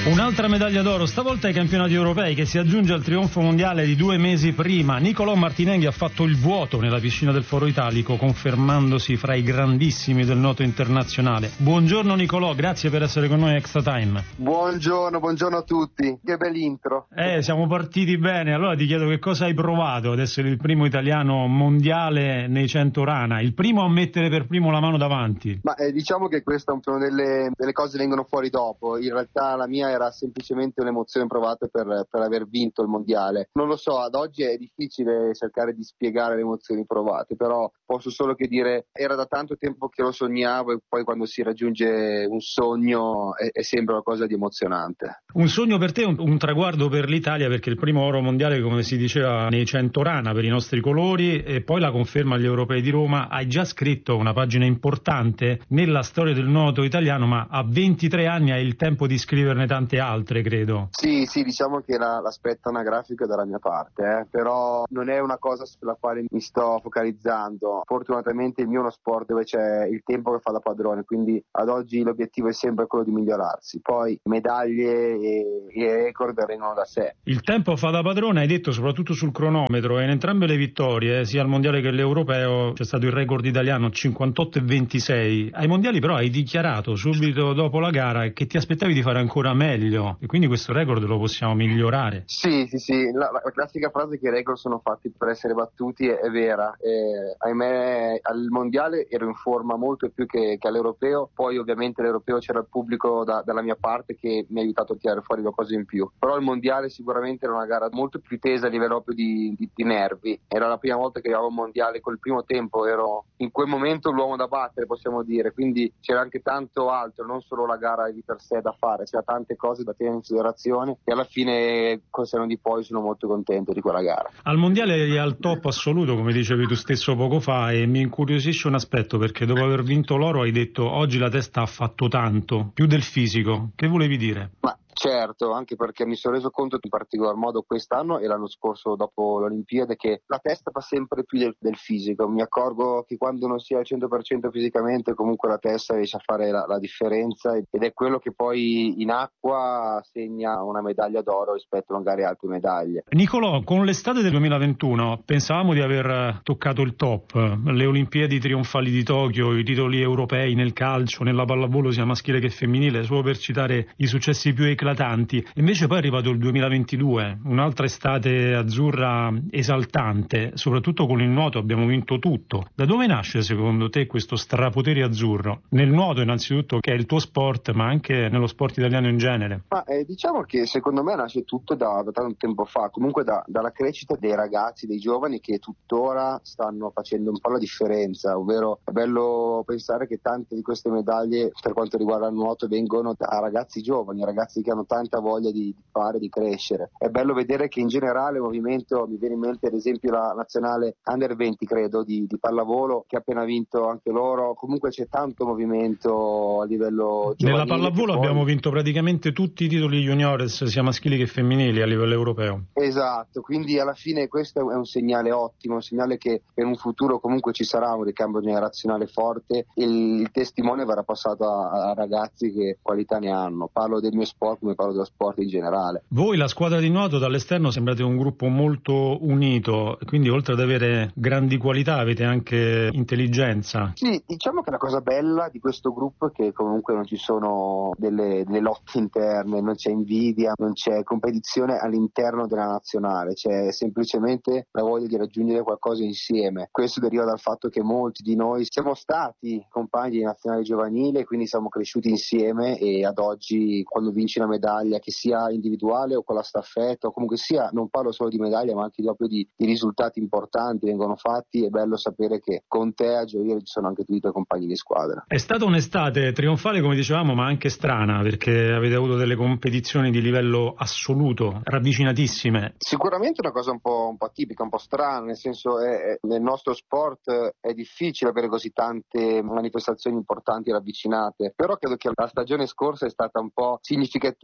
Un'altra medaglia d'oro, stavolta ai campionati europei, che si aggiunge al trionfo mondiale di due mesi prima. Nicolò Martinenghi ha fatto il vuoto nella piscina del Foro Italico, confermandosi fra i grandissimi del nuoto internazionale. Buongiorno Nicolò, grazie per essere con noi a Extra Time. Buongiorno, buongiorno a tutti. Che bell'intro. Eh, siamo partiti bene. Allora ti chiedo che cosa hai provato ad essere il primo italiano mondiale nei cento rana, il primo a mettere per primo la mano davanti. Ma eh, diciamo che queste sono delle, delle cose che vengono fuori dopo. In realtà la mia era semplicemente un'emozione provata per, per aver vinto il mondiale. Non lo so, ad oggi è difficile cercare di spiegare le emozioni provate, però posso solo che dire era da tanto tempo che lo sognavo e poi quando si raggiunge un sogno è, è sempre qualcosa di emozionante. Un sogno per te, un, un traguardo per l'Italia, perché il primo oro mondiale, come si diceva, nei cento rana per i nostri colori, e poi la conferma agli europei di Roma. Hai già scritto una pagina importante nella storia del nuoto italiano, ma a ventitré anni hai il tempo di scriverne tante altre, credo. Sì, sì, diciamo che la, l'aspetto anagrafico è dalla mia parte, eh, però non è una cosa sulla quale mi sto focalizzando. Fortunatamente il mio è uno sport dove c'è il tempo che fa da padrone, quindi ad oggi l'obiettivo è sempre quello di migliorarsi. Poi medaglie e, e record vengono da sé. Il tempo fa da padrone, hai detto, soprattutto sul cronometro, e in entrambe le vittorie, sia al mondiale che all'europeo, c'è stato il record italiano cinquantotto e ventisei. Ai mondiali però hai dichiarato subito dopo la gara che ti aspettavi di fare ancora meglio, e quindi questo record lo possiamo migliorare. Sì, sì, sì, la, la classica frase che i record sono fatti per essere battuti è, è vera. Eh, ahimè al mondiale ero in forma molto più che, che all'europeo, poi ovviamente all'europeo c'era il pubblico da, dalla mia parte che mi ha aiutato a tirare fuori qualcosa in più, però il mondiale sicuramente era una gara molto più tesa a livello più di, di, di nervi. Era la prima volta che arrivavo al mondiale, col primo tempo ero in quel momento l'uomo da battere, possiamo dire, quindi c'era anche tanto altro, non solo la gara di per sé da fare, c'era tante cose da tenere in considerazione e alla fine col senno di poi sono molto contento di quella gara. Al mondiale eri al top assoluto, come dicevi tu stesso poco fa, e mi incuriosisce un aspetto, perché dopo aver vinto l'oro hai detto oggi la testa ha fatto tanto, più del fisico. Che volevi dire? Ma certo, anche perché mi sono reso conto in particolar modo quest'anno e l'anno scorso dopo l'Olimpiade che la testa fa sempre più del, del fisico. Mi accorgo che quando non si è al cento per cento fisicamente comunque la testa riesce a fare la, la differenza ed è quello che poi in acqua segna una medaglia d'oro rispetto magari a altre medaglie. Nicolò, con l'estate del duemilaventuno pensavamo di aver toccato il top, le Olimpiadi trionfali di Tokyo, i titoli europei nel calcio, nella pallavolo sia maschile che femminile, solo per citare i successi più eclatanti. Invece poi è arrivato il duemilaventidue, un'altra estate azzurra esaltante, soprattutto con il nuoto abbiamo vinto tutto. Da dove nasce secondo te questo strapotere azzurro? Nel nuoto innanzitutto, che è il tuo sport, ma anche nello sport italiano in genere. Ma eh, diciamo che secondo me nasce tutto da, da tanto tempo fa, comunque da, dalla crescita dei ragazzi, dei giovani che tuttora stanno facendo un po' la differenza, ovvero è bello pensare che tante di queste medaglie per quanto riguarda il nuoto vengono da ragazzi giovani, ragazzi che hanno tanta voglia di, di fare, di crescere. È bello vedere che in generale il movimento, mi viene in mente ad esempio la nazionale under venti credo di, di pallavolo che ha appena vinto anche loro, comunque c'è tanto movimento a livello giovanile. Nella pallavolo poi... abbiamo vinto praticamente tutti i titoli juniores sia maschili che femminili a livello europeo. Esatto, quindi alla fine questo è un segnale ottimo, un segnale che per un futuro comunque ci sarà un ricambio generazionale forte e il, il testimone verrà passato a, a ragazzi che qualità ne hanno. Parlo del mio sport come parlo dello sport in generale. Voi, la squadra di nuoto, dall'esterno sembrate un gruppo molto unito, quindi oltre ad avere grandi qualità avete anche intelligenza. Sì, diciamo che la cosa bella di questo gruppo è che comunque non ci sono delle, delle lotte interne, non c'è invidia, non c'è competizione all'interno della nazionale, c'è semplicemente la voglia di raggiungere qualcosa insieme. Questo deriva dal fatto che molti di noi siamo stati compagni di nazionale giovanile, quindi siamo cresciuti insieme e ad oggi quando vinci una medaglia, che sia individuale o con la staffetta o comunque sia, non parlo solo di medaglia ma anche proprio di, di risultati importanti vengono fatti, è bello sapere che con te a gioire ci sono anche tutti i tuoi compagni di squadra. È stata un'estate trionfale come dicevamo, ma anche strana, perché avete avuto delle competizioni di livello assoluto, ravvicinatissime. Sicuramente una cosa un po', un po' atipica, un po' strana, nel senso è, è, nel nostro sport è difficile avere così tante manifestazioni importanti ravvicinate, però credo che la stagione scorsa è stata un po' significativa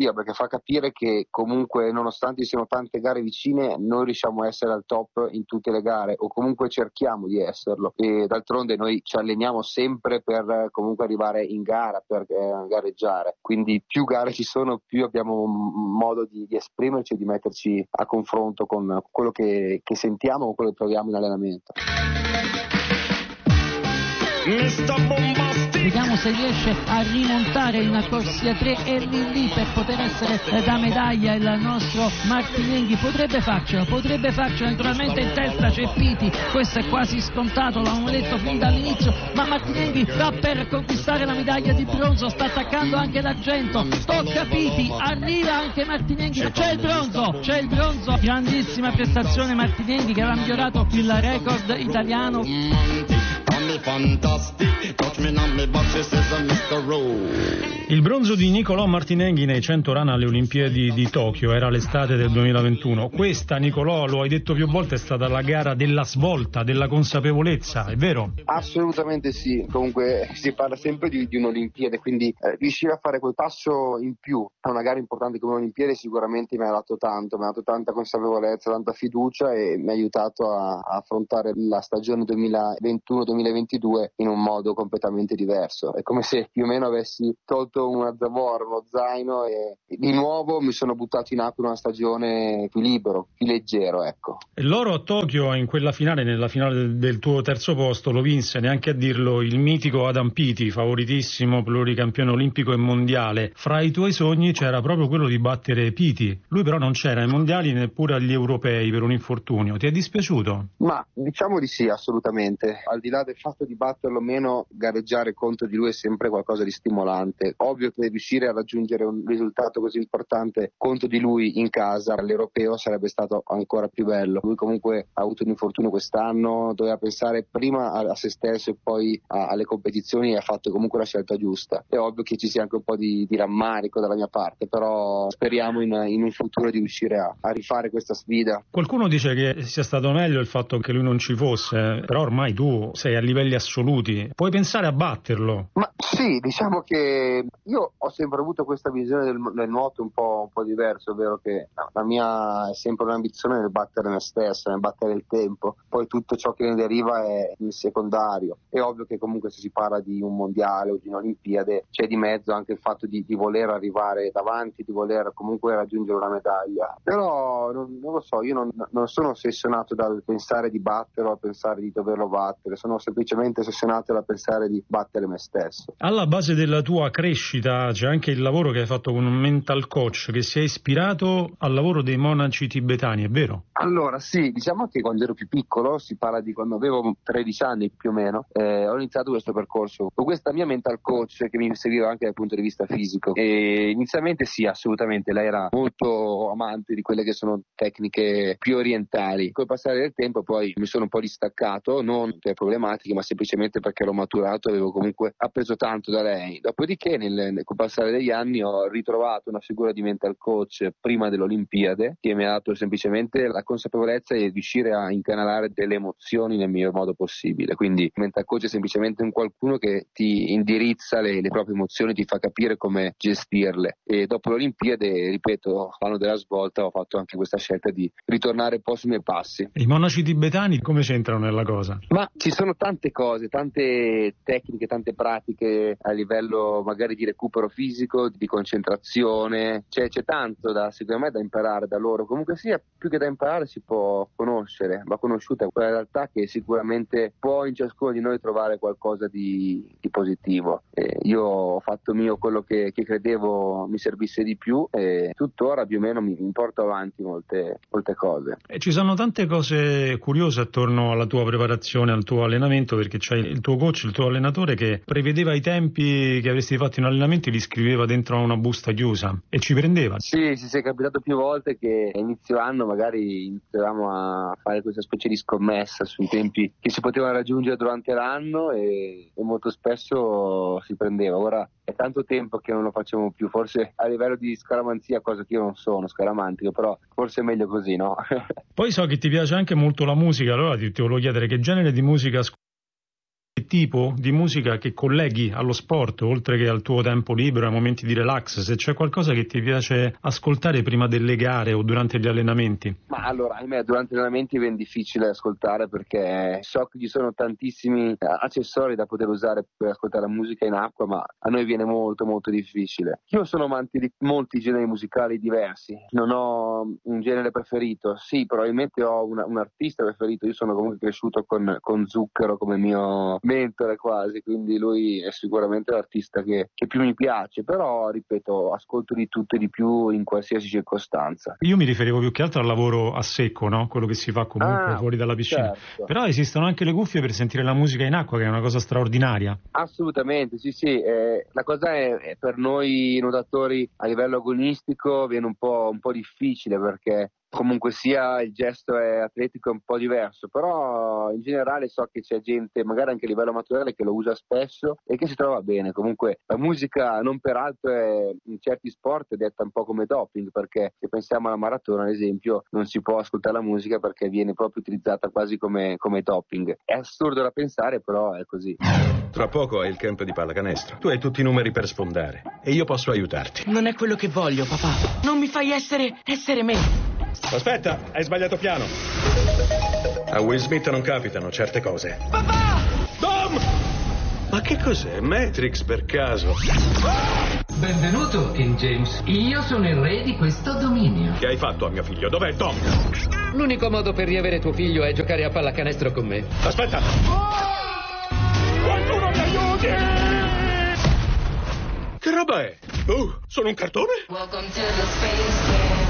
positiva, perché fa capire che comunque, nonostante ci siano tante gare vicine, noi riusciamo a essere al top in tutte le gare, o comunque cerchiamo di esserlo, e d'altronde noi ci alleniamo sempre per comunque arrivare in gara, per eh, gareggiare, quindi più gare ci sono, più abbiamo modo di, di esprimerci e di metterci a confronto con quello che, che sentiamo o quello che proviamo in allenamento. Vediamo se riesce a rimontare in corsia tre e lì lì per poter essere da medaglia il nostro Martinenghi. Potrebbe farcela, potrebbe farcela, naturalmente in testa c'è Piti, questo è quasi scontato, l'avevamo detto fin dall'inizio, ma Martinenghi sta per conquistare la medaglia di bronzo, sta attaccando anche l'argento, tocca Piti, arriva anche Martinenghi, c'è il bronzo, c'è il bronzo, grandissima prestazione Martinenghi che aveva migliorato il record italiano. Il bronzo di Nicolò Martinenghi nei cento run alle Olimpiadi di Tokyo era l'estate del duemilaventuno. Questa, Nicolò, lo hai detto più volte, è stata la gara della svolta, della consapevolezza, è vero? Assolutamente sì, comunque si parla sempre di, di un'Olimpiade, quindi eh, riuscire a fare quel passo in più a una gara importante come un'Olimpiade sicuramente mi ha dato tanto, mi ha dato tanta consapevolezza, tanta fiducia e mi ha aiutato a, a affrontare la stagione duemilaventuno duemilaventidue in un modo completamente diverso. È come se più o meno avessi tolto una zavorra, uno zaino e di nuovo mi sono buttato in acqua in una stagione più libero, più leggero, ecco. E l'oro a Tokyo in quella finale, nella finale del tuo terzo posto, lo vinse, neanche a dirlo, il mitico Adam Peaty, favoritissimo, pluricampione olimpico e mondiale. Fra i tuoi sogni c'era proprio quello di battere Peaty. Lui però non c'era ai mondiali neppure agli europei per un infortunio. Ti è dispiaciuto? Ma diciamo di sì, assolutamente. Al di là del fatto di batterlo o meno, gareggiare contro di lui è sempre qualcosa di stimolante. Ovvio che riuscire a raggiungere un risultato così importante contro di lui in casa all'europeo sarebbe stato ancora più bello. Lui comunque ha avuto un infortunio quest'anno, doveva pensare prima a, a se stesso e poi a, alle competizioni, e ha fatto comunque la scelta giusta. È ovvio che ci sia anche un po' di, di rammarico dalla mia parte, però speriamo in, in un futuro di riuscire a, a rifare questa sfida. Qualcuno dice che sia stato meglio il fatto che lui non ci fosse, però ormai tu sei a livelli assoluti, puoi pensare a batterlo? Ma sì, diciamo che io ho sempre avuto questa visione del, del nuoto un po', un po' diverso, ovvero che la mia è sempre un'ambizione nel battere me stesso, nel battere il tempo, poi tutto ciò che ne deriva è il secondario. È ovvio che comunque se si parla di un mondiale o di un'Olimpiade c'è di mezzo anche il fatto di, di voler arrivare davanti, di voler comunque raggiungere una medaglia, però non, non lo so, io non, non sono ossessionato dal pensare di batterlo, a pensare di doverlo battere, sono semplicemente ossessionato dal pensare di battere me stesso. Alla base della tua crescita c'è anche il lavoro che hai fatto con un mental coach che si è ispirato al lavoro dei monaci tibetani, è vero? Allora sì, diciamo che quando ero più piccolo, si parla di quando avevo tredici anni più o meno, eh, ho iniziato questo percorso con questa mia mental coach che mi seguiva anche dal punto di vista fisico, e inizialmente sì, assolutamente, lei era molto amante di quelle che sono tecniche più orientali. Col passare del tempo poi mi sono un po' distaccato, non per problematiche ma semplicemente perché ero maturato e avevo comunque appreso tanto da lei. Dopodiché nel, nel col passare degli anni ho ritrovato una figura di mental coach prima dell'Olimpiade che mi ha dato semplicemente la consapevolezza di riuscire a incanalare delle emozioni nel miglior modo possibile. Quindi il mental coach è semplicemente un qualcuno che ti indirizza le, le proprie emozioni, ti fa capire come gestirle, e dopo l'Olimpiade, ripeto, l'anno della svolta, ho fatto anche questa scelta di ritornare un po' sui miei passi. I monaci tibetani come c'entrano nella cosa? Ma ci sono tante cose, tante tecniche, tante pratiche a livello magari di recupero fisico, di concentrazione, c'è, c'è tanto da, secondo me, da imparare da loro. Comunque sia, più che da imparare si può conoscere, va conosciuta quella realtà che sicuramente può in ciascuno di noi trovare qualcosa di, di positivo. E io ho fatto mio quello che, che credevo mi servisse di più, e tuttora più o meno mi, mi porto avanti molte, molte cose. E ci sono tante cose curiose attorno alla tua preparazione, al tuo allenamento, perché c'hai il tuo coach, il tuo allenatore che prevedeva i tempi che avresti fatto in allenamento e li scriveva dentro a una busta chiusa e ci prendeva. Sì, sì, sì, è capitato più volte che a inizio anno magari iniziavamo a fare questa specie di scommessa sui tempi che si potevano raggiungere durante l'anno, e, e molto spesso si prendeva. Ora è tanto tempo che non lo facciamo più, forse a livello di scaramanzia, cosa che io non sono scaramantico, però forse è meglio così, no? Poi so che ti piace anche molto la musica, allora ti, ti volevo chiedere che genere di musica ascolti tipo di musica che colleghi allo sport, oltre che al tuo tempo libero, ai momenti di relax, se c'è qualcosa che ti piace ascoltare prima delle gare o durante gli allenamenti? Ma allora, ahimè, durante gli allenamenti è ben difficile ascoltare perché so che ci sono tantissimi accessori da poter usare per ascoltare la musica in acqua, ma a noi viene molto molto difficile. Io sono amante di molti generi musicali diversi, non ho un genere preferito, sì, probabilmente ho una, un artista preferito. Io sono comunque cresciuto con, con Zucchero come mio mentore quasi, quindi lui è sicuramente l'artista che, che più mi piace, però ripeto, ascolto di tutto e di più in qualsiasi circostanza. Io mi riferivo più che altro al lavoro a secco, no? Quello che si fa comunque ah, fuori dalla piscina, certo. Però esistono anche le cuffie per sentire la musica in acqua, che è una cosa straordinaria. Assolutamente, sì sì, eh, la cosa è, è per noi nuotatori a livello agonistico viene un po', un po' difficile perché comunque sia il gesto è atletico è un po' diverso, però in generale so che c'è gente magari anche a livello amatoriale che lo usa spesso e che si trova bene. Comunque la musica non peraltro è, in certi sport è detta un po' come doping, perché se pensiamo alla maratona ad esempio non si può ascoltare la musica perché viene proprio utilizzata quasi come, come doping. È assurdo da pensare, però è così. Tra poco è il camp di pallacanestro, tu hai tutti i numeri per sfondare e io posso aiutarti. Non è quello che voglio, papà. Non mi fai essere essere me. Aspetta, hai sbagliato piano. A Will Smith non capitano certe cose. Papà! Dom! Ma che cos'è? Matrix per caso? Benvenuto, King James. Io sono il re di questo dominio. Che hai fatto a mio figlio? Dov'è Tom? L'unico modo per riavere tuo figlio è giocare a pallacanestro con me. Aspetta! Qualcuno mi aiuti! Che roba è? Uh, sono un cartone? Welcome to the space jam.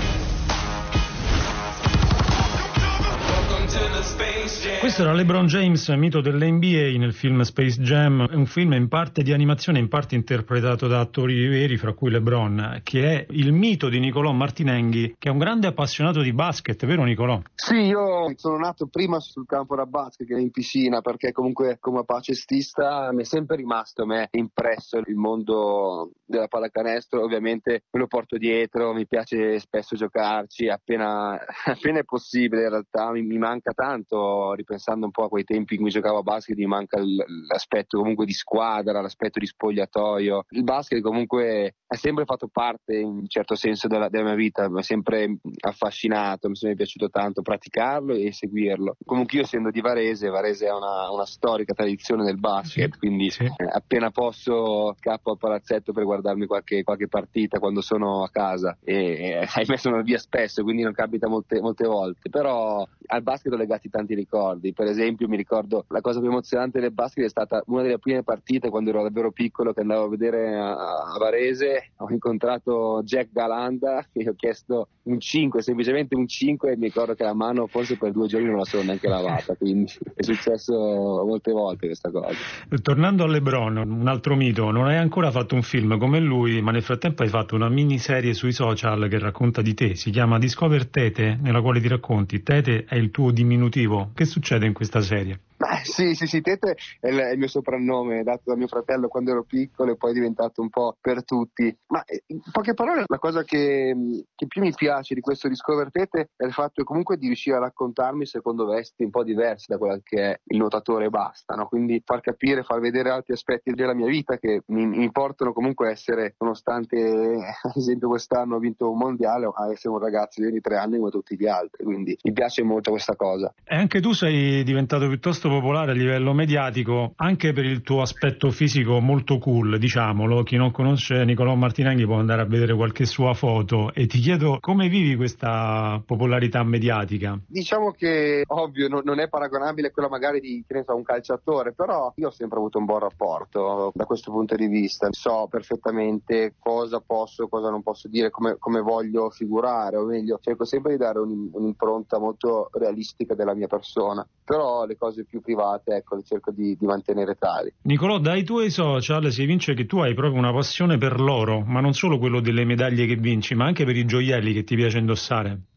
Questo era LeBron James, mito dell'N B A nel film Space Jam, è un film in parte di animazione, in parte interpretato da attori veri, fra cui LeBron, che è il mito di Nicolò Martinenghi, che è un grande appassionato di basket, vero Nicolò? Sì, io sono nato prima sul campo da basket che in piscina, perché comunque come pacestista mi è sempre rimasto a me impresso il mondo della pallacanestro. Ovviamente me lo porto dietro, mi piace spesso giocarci, appena, appena è possibile in realtà, mi, mi manca tanto, ripensando un po' a quei tempi in cui giocavo a basket, mi manca l'aspetto comunque di squadra, l'aspetto di spogliatoio. Il basket comunque ha sempre fatto parte in un certo senso della, della mia vita, mi ha sempre affascinato, mi è sempre piaciuto tanto praticarlo e seguirlo. Comunque io essendo di Varese, Varese è una, una storica tradizione del basket, sì, quindi sì. Eh, appena posso scappo al palazzetto per guardarmi qualche, qualche partita quando sono a casa e eh, ahimè sono via spesso, quindi non capita molte, molte volte, però al basket ho legati tanti ricordi. Per esempio mi ricordo la cosa più emozionante del basket è stata una delle prime partite quando ero davvero piccolo, che andavo a vedere a, a Varese, ho incontrato Jack Galanda e ho chiesto un cinque, semplicemente un cinque, e mi ricordo che la mano forse per due giorni non la sono neanche lavata, quindi è successo molte volte questa cosa. Tornando a LeBron, un altro mito, non hai ancora fatto un film come lui, ma nel frattempo hai fatto una miniserie sui social che racconta di te, si chiama Discover Tete, nella quale ti racconti. Tete è il tuo diminutivo. Che succede in questa serie? Beh, sì, sì, sì, Tete è il, è il mio soprannome dato da mio fratello quando ero piccolo e poi è diventato un po' per tutti. Ma in poche parole la cosa che, che più mi piace di questo Discover Tete è il fatto comunque di riuscire a raccontarmi secondo vesti un po' diversi da quella che è il nuotatore e basta, no? Quindi far capire, far vedere altri aspetti della mia vita che mi, mi portano comunque a essere, nonostante ad esempio quest'anno ho vinto un mondiale, a essere un ragazzo di ventitré anni come tutti gli altri, quindi mi piace molto questa cosa. E anche tu sei diventato piuttosto popolare a livello mediatico anche per il tuo aspetto fisico molto cool, diciamolo. Chi non conosce Nicolò Martinenghi può andare a vedere qualche sua foto, e ti chiedo come vivi questa popolarità mediatica. Diciamo che ovvio non, non è paragonabile a quella magari di, che ne so, un calciatore, però io ho sempre avuto un buon rapporto da questo punto di vista, so perfettamente cosa posso, cosa non posso dire, come, come voglio figurare, o meglio cerco sempre di dare un, un'impronta molto realistica della mia persona, però le cose più private, ecco, cerco di, di mantenere tali. Nicolò, dai tuoi social si evince che tu hai proprio una passione per l'oro, ma non solo quello delle medaglie che vinci, ma anche per i gioielli che ti piace indossare.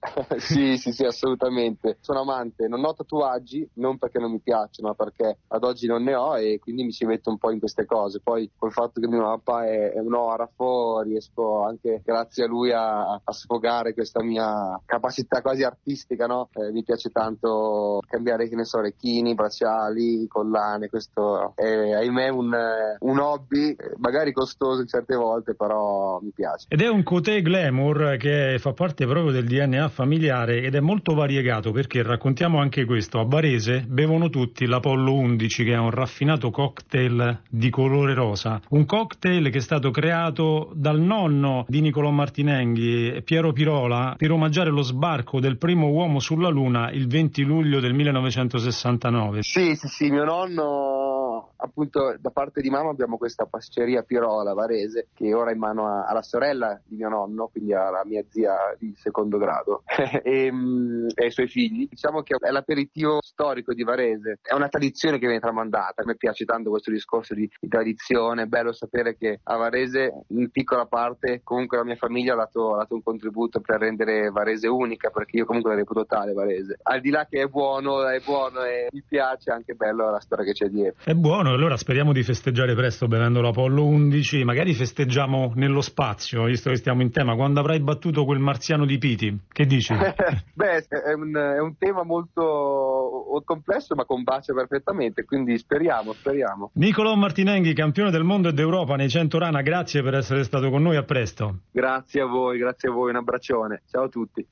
Sì, sì, sì, assolutamente. Sono amante, non ho tatuaggi, non perché non mi piacciono, ma perché ad oggi non ne ho e quindi mi ci metto un po' in queste cose. Poi col fatto che mio papà è, è un orafo, riesco anche grazie a lui a, a sfogare questa mia capacità quasi artistica, no? Eh, mi piace tanto cambiare, che ne so, orecchini, bracciali, collane. Questo è ahimè un, un hobby, magari costoso certe volte, però mi piace. Ed è un côté glamour che fa parte proprio del D N A familiare ed è molto variegato, perché raccontiamo anche questo: a Varese bevono tutti l'Apollo undici, che è un raffinato cocktail di colore rosa, un cocktail che è stato creato dal nonno di Niccolò Martinenghi, Piero Pirola, per omaggiare lo sbarco del primo uomo sulla Luna il venti luglio del millenovecentosessantanove. Sì, sì, sì, mio nonno, appunto da parte di mamma abbiamo questa pasticceria Pirola Varese, che ora è in mano a, alla sorella di mio nonno, quindi alla mia zia di secondo grado e, e ai suoi figli. Diciamo che è l'aperitivo storico di Varese, è una tradizione che viene tramandata. A me piace tanto questo discorso di, di tradizione, è bello sapere che a Varese in piccola parte comunque la mia famiglia ha dato, ha dato un contributo per rendere Varese unica, perché io comunque la reputo tale Varese, al di là che è buono, è buono e mi piace, anche bello la storia che c'è dietro. È buono, allora speriamo di festeggiare presto bevendo l'Apollo undici, magari festeggiamo nello spazio, visto che stiamo in tema, quando avrai battuto quel marziano di Piti, che dici? Beh, è un, è un tema molto complesso ma combacia perfettamente, quindi speriamo, speriamo. Niccolò Martinenghi, campione del mondo e d'Europa nei cento rana, grazie per essere stato con noi, a presto. Grazie a voi, grazie a voi, un abbraccione, ciao a tutti.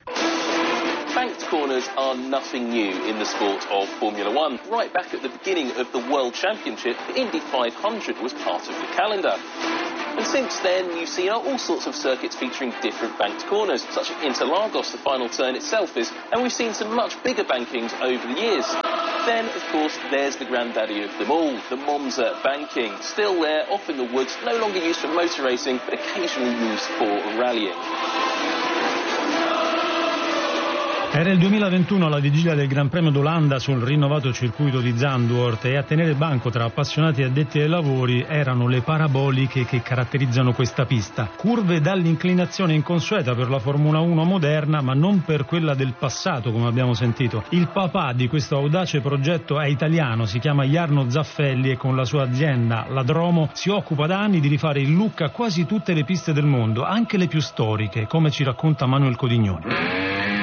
Banked corners are nothing new in the sport of Formula One. Right back at the beginning of the World Championship, the Indy five hundred was part of the calendar. And since then, you've seen all sorts of circuits featuring different banked corners, such as Interlagos, the final turn itself is, and we've seen some much bigger bankings over the years. Then, of course, there's the granddaddy of them all, the Monza banking. Still there, off in the woods, no longer used for motor racing, but occasionally used for rallying. Era il duemilaventuno, alla vigilia del Gran Premio d'Olanda sul rinnovato circuito di Zandvoort, e a tenere banco tra appassionati e addetti ai lavori erano le paraboliche che caratterizzano questa pista. Curve dall'inclinazione inconsueta per la Formula uno moderna, ma non per quella del passato, come abbiamo sentito. Il papà di questo audace progetto è italiano, si chiama Jarno Zaffelli e con la sua azienda, la Dromo, si occupa da anni di rifare il look a quasi tutte le piste del mondo, anche le più storiche, come ci racconta Manuel Codignoni.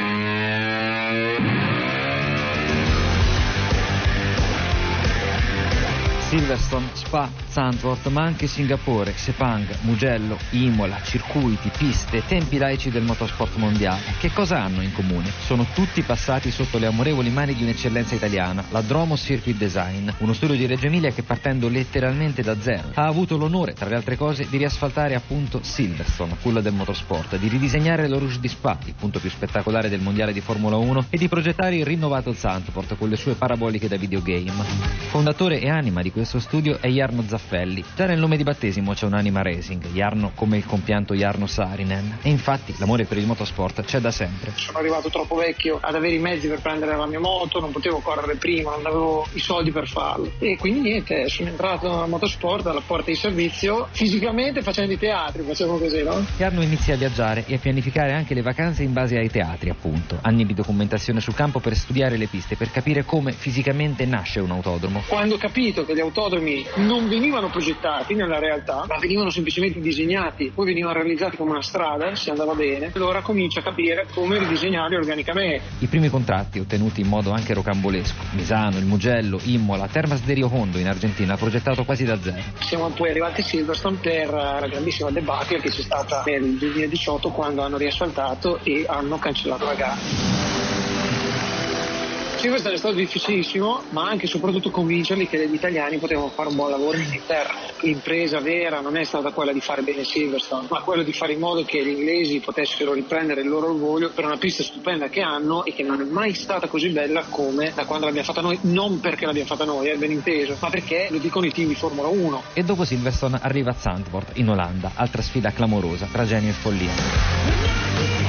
Silverstone, Spa, Zandvoort, ma anche Singapore, Sepang, Mugello, Imola, circuiti, piste, tempi laici del motorsport mondiale. Che cosa hanno in comune? Sono tutti passati sotto le amorevoli mani di un'eccellenza italiana, la Dromo Circuit Design, uno studio di Reggio Emilia che, partendo letteralmente da zero, ha avuto l'onore, tra le altre cose, di riasfaltare appunto Silverstone, culla del motorsport, di ridisegnare lo Rouge di Spa, il punto più spettacolare del mondiale di Formula uno, e di progettare il rinnovato Zandvoort con le sue paraboliche da videogame. Fondatore e anima di questo studio è Jarno Zaffelli. Già nel nome di battesimo c'è un'anima racing, Jarno come il compianto Jarno Saarinen, e infatti l'amore per il motorsport c'è da sempre. Sono arrivato troppo vecchio ad avere i mezzi per prendere la mia moto, non potevo correre prima, non avevo i soldi per farlo, e quindi niente, sono entrato al motorsport alla porta di servizio, fisicamente facendo i teatri, facevo così, no? Jarno inizia a viaggiare e a pianificare anche le vacanze in base ai teatri, appunto. Anni di documentazione sul campo per studiare le piste, per capire come fisicamente nasce un autodromo. Quando ho capito che gli autodromi non venivano progettati nella realtà, ma venivano semplicemente disegnati, poi venivano realizzati come una strada, se andava bene, allora comincio a capire come ridisegnarli organicamente. I primi contratti, ottenuti in modo anche rocambolesco, Misano, il Mugello, Imola, Termas de Rio Hondo in Argentina, progettato quasi da zero. Siamo poi arrivati a Silverstone per la grandissima debacle che c'è stata nel duemiladiciotto, quando hanno riasfaltato e hanno cancellato la gara. Silverstone è stato difficilissimo, ma anche e soprattutto convincerli che gli italiani potevano fare un buon lavoro in Inghilterra. L'impresa vera non è stata quella di fare bene Silverstone, ma quella di fare in modo che gli inglesi potessero riprendere il loro orgoglio per una pista stupenda che hanno e che non è mai stata così bella come da quando l'abbiamo fatta noi, non perché l'abbiamo fatta noi, è ben inteso, ma perché lo dicono i team di Formula uno. E dopo Silverstone arriva Zandvoort in Olanda, altra sfida clamorosa tra genio e follia.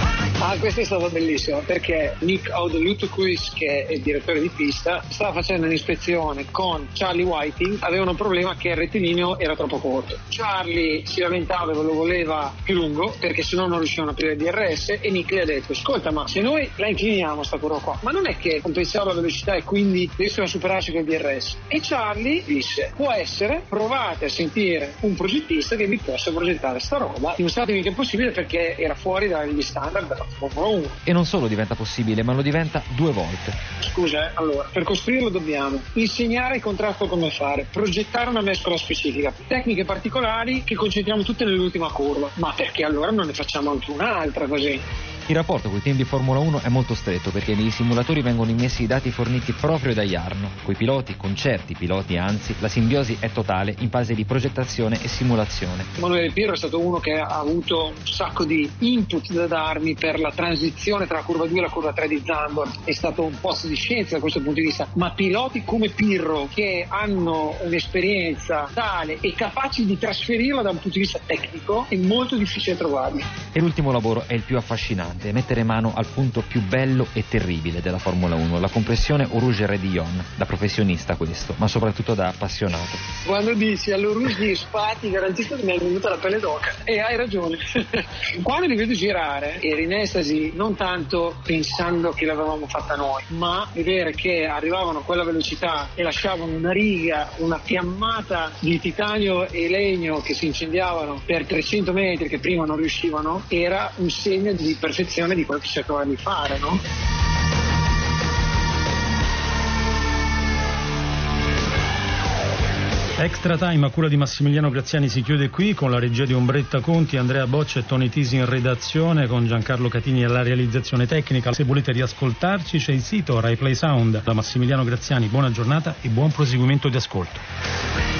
Ah, questo è stato bellissimo perché Nick Audolutuquis, che è il direttore di pista, stava facendo un'ispezione con Charlie Whiting, aveva un problema che il rettilineo era troppo corto. Charlie si lamentava e lo voleva più lungo perché sennò non riuscivano a aprire il D R S e Nick gli ha detto: ascolta, ma se noi la incliniamo sta curva qua, ma non è che compensava la velocità e quindi riescono a superarsi con il D R S? E Charlie disse: può essere, provate a sentire un progettista che vi possa progettare sta roba, dimostratevi che è possibile, perché era fuori dagli standard della Formula uno. E non solo diventa possibile, ma lo diventa due volte. Scusa, eh, allora, per costruirlo dobbiamo insegnare il contrasto come fare, progettare una mescola specifica, tecniche particolari che concentriamo tutte nell'ultima curva, ma perché allora non ne facciamo anche un'altra così? Il rapporto con i team di Formula uno è molto stretto perché nei simulatori vengono immessi i dati forniti proprio da Jarno. Coi piloti, con certi piloti anzi, la simbiosi è totale in fase di progettazione e simulazione. Emanuele Pirro è stato uno che ha avuto un sacco di input da darmi per la transizione tra la curva due e la curva tre di Zandvoort. È stato un posto di scienza da questo punto di vista, ma piloti come Pirro che hanno un'esperienza tale e capaci di trasferirla da un punto di vista tecnico è molto difficile trovarli. E l'ultimo lavoro è il più affascinante, mettere mano al punto più bello e terribile della Formula uno, la compressione Eau Rouge Raidillon, da professionista questo, ma soprattutto da appassionato. Quando dici all'Eau Rouge di Spa ti garantisco che mi è venuta la pelle d'oca, e hai ragione. Quando li vedo girare ero in estasi, non tanto pensando che l'avevamo fatta noi, ma vedere che arrivavano a quella velocità e lasciavano una riga, una fiammata di titanio e legno che si incendiavano per trecento metri che prima non riuscivano, era un segno di perfezione di quello che cercava di fare, no? Extra Time a cura di Massimiliano Graziani si chiude qui con la regia di Ombretta Conti, Andrea Boccia e Tony Tisi in redazione, con Giancarlo Catini alla realizzazione tecnica. Se volete riascoltarci c'è il sito Rai Play Sound. Da Massimiliano Graziani buona giornata e buon proseguimento di ascolto.